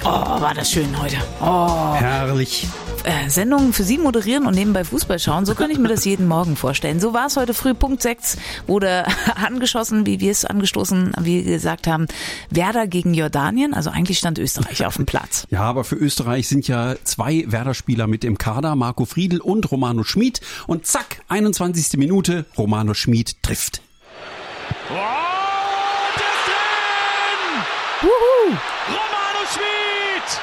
Oh, war das schön heute. Oh. Herrlich. Sendungen für Sie moderieren und nebenbei Fußball schauen, so könnte ich mir das jeden Morgen vorstellen. So war es heute früh, Punkt 6 wurde angeschossen, wie wir es angestoßen, wie gesagt haben, Werder gegen Jordanien, also eigentlich stand Österreich auf dem Platz. Ja, aber für Österreich sind ja 2 Werder-Spieler mit im Kader, Marco Friedl und Romano Schmid. Und zack, 21. Minute, Romano Schmid trifft. Oh, das drin! Wuhu! Romano Schmid!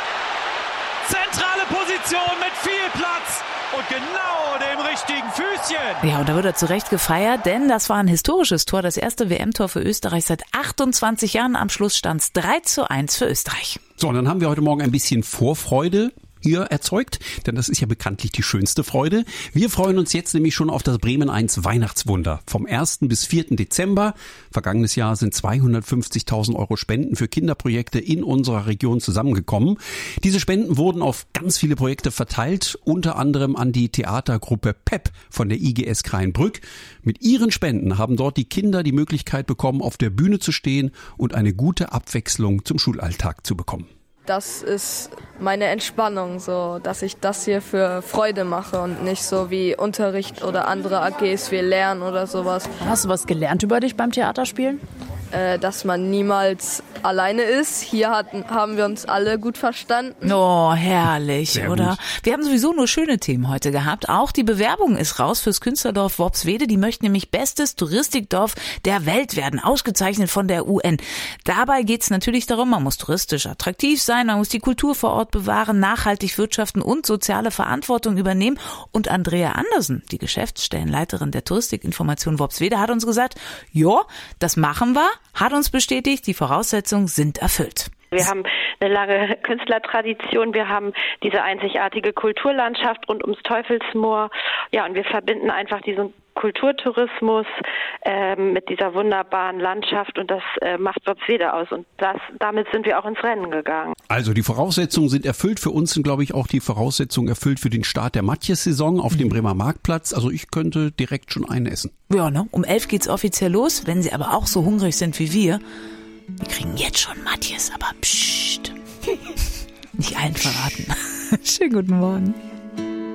Zentrale Position mit viel Platz und genau dem richtigen Füßchen. Ja, und da wird er zu Recht gefeiert, denn das war ein historisches Tor, das erste WM-Tor für Österreich seit 28 Jahren. Am Schluss stand es 3:1 für Österreich. So, und dann haben wir heute Morgen ein bisschen Vorfreude hier erzeugt, denn das ist ja bekanntlich die schönste Freude. Wir freuen uns jetzt nämlich schon auf das Bremen 1 Weihnachtswunder. Vom 1. bis 4. Dezember, vergangenes Jahr, sind 250.000 € Spenden für Kinderprojekte in unserer Region zusammengekommen. Diese Spenden wurden auf ganz viele Projekte verteilt, unter anderem an die Theatergruppe PEP von der IGS Kreinbrück. Mit ihren Spenden haben dort die Kinder die Möglichkeit bekommen, auf der Bühne zu stehen und eine gute Abwechslung zum Schulalltag zu bekommen. Das ist meine Entspannung, so, dass ich das hier für Freude mache und nicht so wie Unterricht oder andere AGs wie Lernen oder sowas. Hast du was gelernt über dich beim Theaterspielen? Dass man niemals alleine ist. Hier haben wir uns alle gut verstanden. Oh, herrlich, Sehr oder? gut. Wir haben sowieso nur schöne Themen heute gehabt. Auch die Bewerbung ist raus fürs Künstlerdorf Worpswede. Die möchten nämlich bestes Touristikdorf der Welt werden, ausgezeichnet von der UN. Dabei geht's natürlich darum, man muss touristisch attraktiv sein, man muss die Kultur vor Ort bewahren, nachhaltig wirtschaften und soziale Verantwortung übernehmen. Und Andrea Andersen, die Geschäftsstellenleiterin der Touristikinformation Worpswede, hat uns gesagt, ja, das machen wir, hat uns bestätigt, die Voraussetzungen sind erfüllt. Wir haben eine lange Künstlertradition, wir haben diese einzigartige Kulturlandschaft rund ums Teufelsmoor. Ja, und wir verbinden einfach diesen Kulturtourismus mit dieser wunderbaren Landschaft und das macht Worpswede aus. Und damit sind wir auch ins Rennen gegangen. Also die Voraussetzungen sind erfüllt. Für uns sind, glaube ich, auch die Voraussetzungen erfüllt für den Start der Matjes-Saison auf dem Bremer Marktplatz. Also ich könnte direkt schon einen essen. Ja, ne? Um 11 geht's offiziell los. Wenn Sie aber auch so hungrig sind wie wir kriegen jetzt schon Matjes, aber pssst. Nicht allen verraten. Schönen guten Morgen.